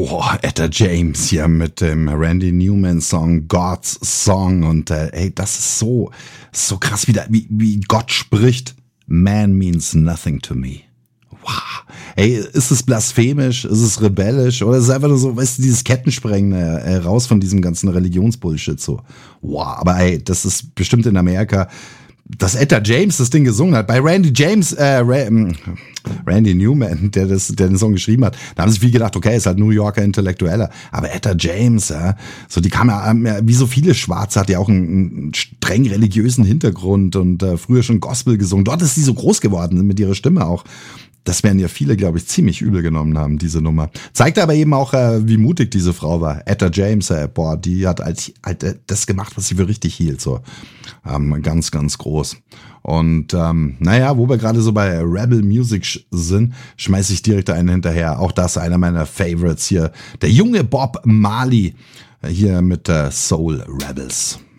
Boah, Etta James hier mit dem Randy Newman Song God's Song und das ist so krass, wie Gott spricht. Man means nothing to me. Wow. Ey, ist es blasphemisch? Ist es rebellisch? Oder ist es einfach nur so, weißt du, dieses Kettensprengen raus von diesem ganzen Religionsbullshit so. Wow, aber ey, das ist bestimmt in Amerika, dass Etta James das Ding gesungen hat. Bei Randy Newman, der den Song geschrieben hat, da haben sich viel gedacht, okay, ist halt New Yorker Intellektueller. Aber Etta James, so die kam ja, wie so viele Schwarze, hat ja auch einen streng religiösen Hintergrund und früher schon Gospel gesungen. Dort ist sie so groß geworden mit ihrer Stimme auch. Das werden ja viele, glaube ich, ziemlich übel genommen haben, diese Nummer. Zeigt aber eben auch, wie mutig diese Frau war. Etta James, die hat das gemacht, was sie für richtig hielt. So ganz, ganz groß. Und wo wir gerade so bei Rebel Music sind, schmeiße ich direkt einen hinterher. Auch das einer meiner Favorites hier. Der junge Bob Marley hier mit Soul Rebels.